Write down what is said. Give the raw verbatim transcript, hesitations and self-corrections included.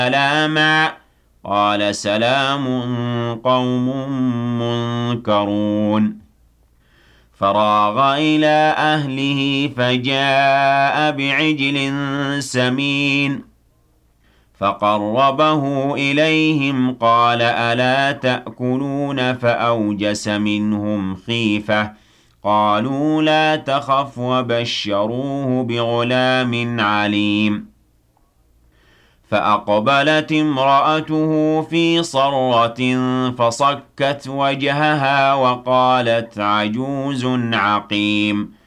سلاما قال سلام قوم منكرون فراغ إلى أهله فجاء بعجل سمين فقربه إليهم قال ألا تأكلون فأوجس منهم خيفة قالوا لا تخف وبشروه بغلام عليم فأقبلت امرأته في صرة فصكت وجهها وقالت عجوز عقيم